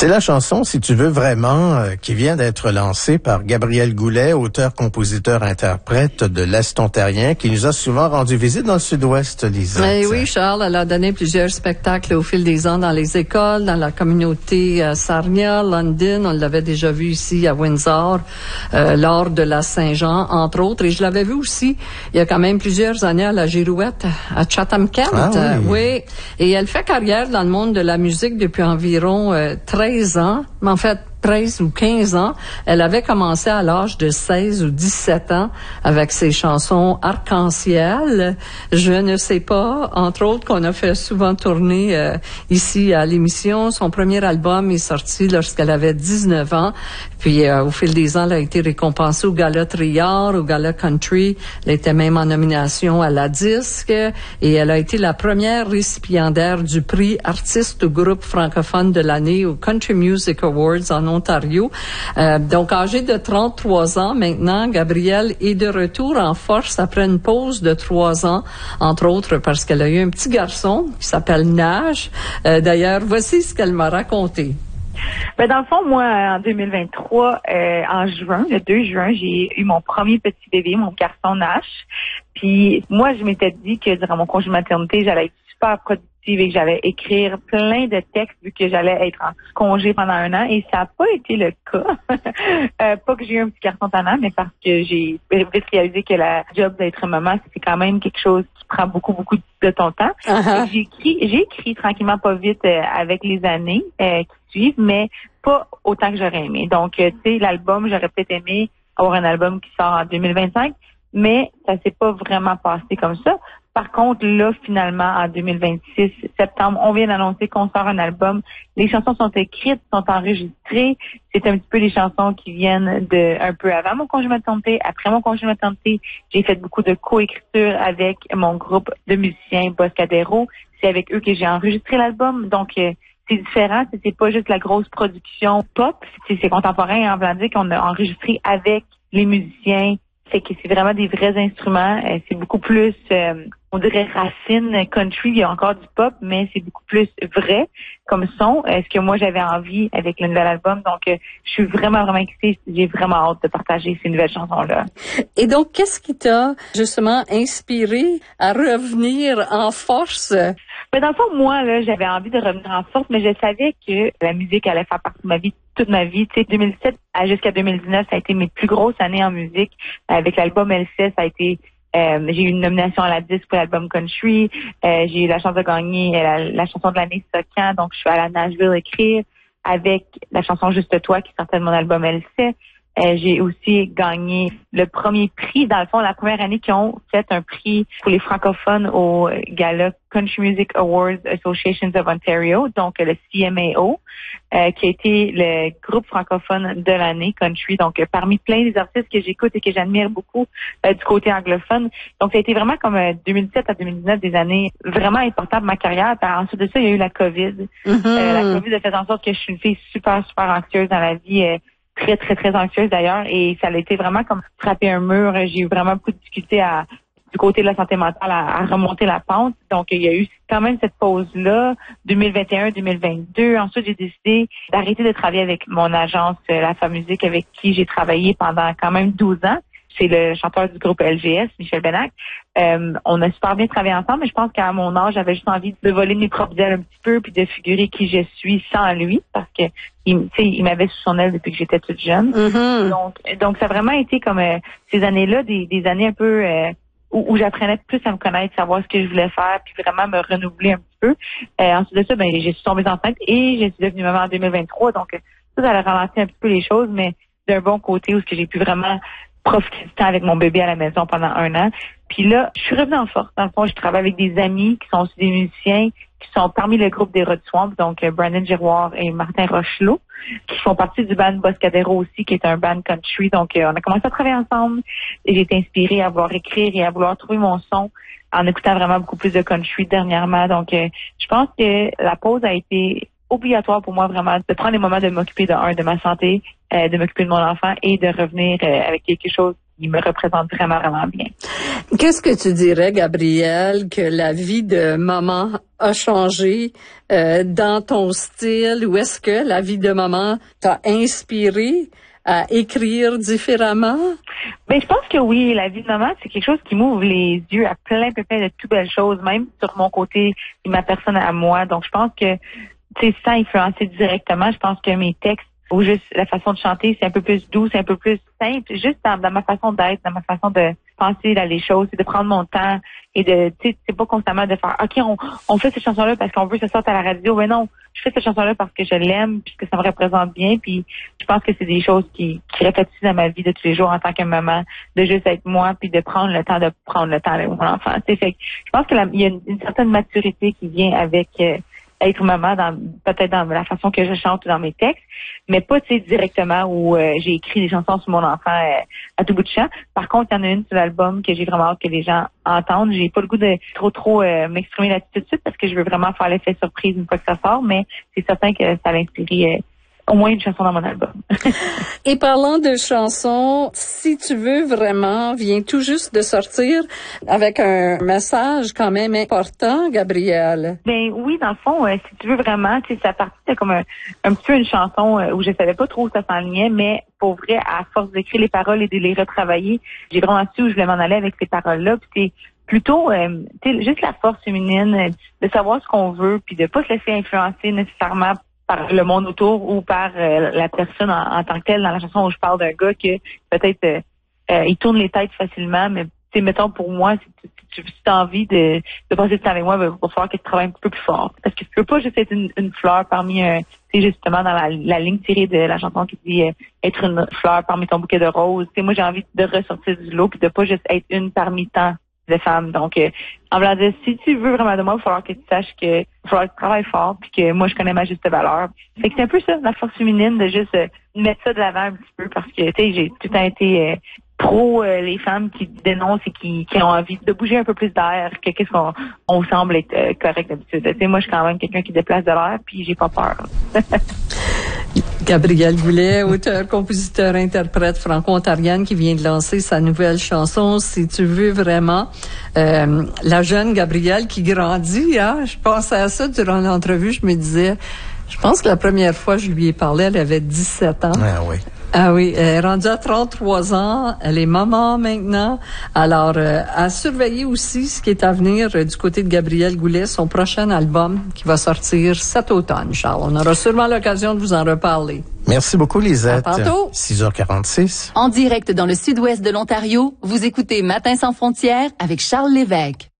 C'est la chanson, si tu veux vraiment, qui vient d'être lancée par Gabriel Goulet, auteur, compositeur, interprète de l'Est ontarien, qui nous a souvent rendu visite dans le sud-ouest, Lisette. Oui, Charles, elle a donné plusieurs spectacles au fil des ans dans les écoles, dans la communauté Sarnia, London. On l'avait déjà vu ici à Windsor, lors de la Saint-Jean, entre autres. Et je l'avais vu aussi il y a quand même plusieurs années à la Girouette, à Chatham-Kent. Ah, oui. Oui. Et elle fait carrière dans le monde de la musique depuis environ 13 ans. Mais en fait, 13 ou 15 ans. Elle avait commencé à l'âge de 16 ou 17 ans avec ses chansons Arc-en-ciel. Je ne sais pas, entre autres, qu'on a fait souvent tourner ici à l'émission. Son premier album est sorti lorsqu'elle avait 19 ans. Puis au fil des ans, elle a été récompensée au Gala Triard, au Gala Country. Elle était même en nomination à la disque. Et elle a été la première récipiendaire du prix artiste ou groupe francophone de l'année au Country Music Awards en Ontario. Donc, âgée de 33 ans maintenant, Gabrielle est de retour en force après une pause de 3 ans, entre autres parce qu'elle a eu un petit garçon qui s'appelle Nage. D'ailleurs, voici ce qu'elle m'a raconté. Ben dans le fond, moi, en 2023, en juin, le 2 juin, j'ai eu mon premier petit bébé, mon garçon Nash. Puis moi, je m'étais dit que durant mon congé de maternité, j'allais être super productive et que j'allais écrire plein de textes vu que j'allais être en congé pendant 1 an. Et ça n'a pas été le cas. Pas que j'ai eu un petit garçon tannant, mais parce que j'ai vite réalisé que la job d'être maman, c'est quand même quelque chose qui prend beaucoup de ton temps. Uh-huh. J'ai écrit tranquillement, pas vite, avec les années qui suivent, mais pas autant que j'aurais aimé. Donc, tu sais, l'album, j'aurais peut-être aimé avoir un album qui sort en 2025, mais ça s'est pas vraiment passé comme ça. Par contre, là, finalement, en 2026, septembre, on vient d'annoncer qu'on sort un album. Les chansons sont écrites, sont enregistrées. C'est un petit peu des chansons qui viennent de un peu avant mon congé de maternité. Après mon congé de maternité, j'ai fait beaucoup de coécriture avec mon groupe de musiciens Boscadero. C'est avec eux que j'ai enregistré l'album. Donc, c'est différent. C'est pas juste la grosse production pop. C'est contemporain en blanc qu'on a enregistré avec les musiciens. Fait que c'est vraiment des vrais instruments. C'est beaucoup plus, on dirait racine country. Il y a encore du pop, mais c'est beaucoup plus vrai comme son. Ce que moi j'avais envie avec le nouvel album. Donc, je suis vraiment excitée. J'ai vraiment hâte de partager ces nouvelles chansons-là. Et donc, qu'est-ce qui t'a justement inspiré à revenir en force? Mais dans le fond, moi, là, j'avais envie de revenir en force, mais je savais que la musique allait faire partie de ma vie toute ma vie. Tu sais, 2007 jusqu'à 2019, ça a été mes plus grosses années en musique. Avec l'album LC, ça a été j'ai eu une nomination à la disque pour l'album country. J'ai eu la chance de gagner la chanson de l'année Socan. Donc, je suis allée à Nashville écrire avec la chanson Juste toi qui sortait de mon album LC. J'ai aussi gagné le premier prix, dans le fond, la première année qu'ils ont fait un prix pour les francophones au Gala Country Music Awards Associations of Ontario, donc le CMAO, qui a été le groupe francophone de l'année country. Donc, parmi plein des artistes que j'écoute et que j'admire beaucoup du côté anglophone. Donc, ça a été vraiment comme 2017 à 2019 des années vraiment importantes de ma carrière. Puis, ensuite de ça, il y a eu la COVID. Mm-hmm. La COVID a fait en sorte que je suis une fille super anxieuse dans la vie. Très anxieuse d'ailleurs, et ça a été vraiment comme frapper un mur. J'ai eu vraiment beaucoup de difficultés du côté de la santé mentale à remonter la pente. Donc, il y a eu quand même cette pause-là, 2021-2022. Ensuite, j'ai décidé d'arrêter de travailler avec mon agence La Femme Musique, avec qui j'ai travaillé pendant quand même 12 ans. C'est le chanteur du groupe LGS, Michel Benac. On a super bien travaillé ensemble, mais je pense qu'à mon âge, j'avais juste envie de voler mes propres ailes un petit peu puis de figurer qui je suis sans lui, parce que il m'avait sous son aile depuis que j'étais toute jeune. Mm-hmm. Donc ça a vraiment été comme ces années-là, des années un peu où j'apprenais plus à me connaître, savoir ce que je voulais faire, puis vraiment me renouveler un petit peu. Ensuite de ça, j'ai suis tombée enceinte et je suis devenue maman en 2023. Donc ça a ralenti un petit peu les choses, mais d'un bon côté où j'ai pu vraiment profiter du temps avec mon bébé à la maison pendant 1 an. Puis là, je suis revenue en force. Dans le fond, je travaille avec des amis qui sont aussi des musiciens, qui sont parmi le groupe des Rod Swamp, donc Brandon Giroir et Martin Rochelot, qui font partie du band Boscadero aussi, qui est un band country. Donc, on a commencé à travailler ensemble et j'ai été inspirée à vouloir écrire et à vouloir trouver mon son en écoutant vraiment beaucoup plus de country dernièrement. Donc, je pense que la pause a été obligatoire pour moi vraiment de prendre les moments de m'occuper de ma santé, de m'occuper de mon enfant et de revenir avec quelque chose il me représente vraiment, vraiment bien. Qu'est-ce que tu dirais, Gabrielle, que la vie de maman a changé dans ton style, ou est-ce que la vie de maman t'a inspiré à écrire différemment? Ben, je pense que oui, la vie de maman, c'est quelque chose qui m'ouvre les yeux à plein de toutes belles choses, même sur mon côté et ma personne à moi. Donc, je pense que, tu sais, sans influencer directement, je pense que mes textes ou juste la façon de chanter, c'est un peu plus doux, c'est un peu plus simple, juste dans ma façon d'être, dans ma façon de penser dans les choses, c'est de prendre mon temps et de, tu sais, c'est pas constamment de faire, OK, on fait cette chanson-là parce qu'on veut que ça sorte à la radio. Mais non, je fais cette chanson-là parce que je l'aime, puis que ça me représente bien, puis je pense que c'est des choses qui répétissent dans ma vie de tous les jours en tant que maman, de juste être moi, puis de prendre le temps avec mon enfant. Tu sais, fait que je pense que il y a une certaine maturité qui vient avec être maman, peut-être dans la façon que je chante ou dans mes textes, mais pas, tu sais, directement où j'ai écrit des chansons sur mon enfant à tout bout de champ. Par contre, il y en a une sur l'album que j'ai vraiment hâte que les gens entendent. J'ai pas le goût de trop m'exprimer là-dessus tout de suite parce que je veux vraiment faire l'effet surprise une fois que ça sort, mais c'est certain que ça va inspirer au moins une chanson dans mon album. Et parlant de chansons, Si tu veux vraiment, vient tout juste de sortir avec un message quand même important, Gabrielle. Ben oui, dans le fond, Si tu veux vraiment, tu sais, ça partait comme un petit peu une chanson où je savais pas trop où ça s'enlignait, mais pour vrai, à force d'écrire les paroles et de les retravailler, j'ai vraiment su où je voulais m'en aller avec ces paroles-là. Puis c'est plutôt, tu sais, juste la force féminine, de savoir ce qu'on veut, puis de pas se laisser influencer nécessairement par le monde autour ou par la personne en tant que telle. Dans la chanson où je parle d'un gars que peut-être il tourne les têtes facilement, mais tu sais, mettons pour moi, si tu as envie de passer du temps avec moi, il va falloir que tu travailles un petit peu plus fort. Parce que tu peux pas juste être une fleur parmi tu sais, justement dans la ligne tirée de la chanson qui dit être une fleur parmi ton bouquet de roses. Tu sais, moi j'ai envie de ressortir du lot puis de pas juste être une parmi tant de femmes. Donc, en voulant dire, si tu veux vraiment de moi, il va falloir que tu saches que il va falloir que tu travailles fort puis que moi, je connais ma juste valeur. Fait que c'est un peu ça, la force féminine, de juste mettre ça de l'avant un petit peu parce que, tu sais, j'ai tout le temps été pro les femmes qui dénoncent et qui ont envie de bouger un peu plus d'air que qu'est-ce qu'on semble être correct d'habitude. Tu sais, moi, je suis quand même quelqu'un qui déplace de l'air puis j'ai pas peur. Gabrielle Goulet, auteure, compositeur, interprète franco-ontarienne qui vient de lancer sa nouvelle chanson, Si tu veux vraiment. La jeune Gabrielle qui grandit, hein. Je pensais à ça durant l'entrevue, je me disais, je pense que la première fois que je lui ai parlé, elle avait 17 ans. Ah oui. Ah oui, elle est rendue à 33 ans, elle est maman maintenant. Alors, à surveiller aussi ce qui est à venir du côté de Gabrielle Goulet, son prochain album qui va sortir cet automne, Charles. On aura sûrement l'occasion de vous en reparler. Merci beaucoup, Lisette. À tantôt. 6h46. En direct dans le sud-ouest de l'Ontario, vous écoutez Matin sans frontières avec Charles Lévesque.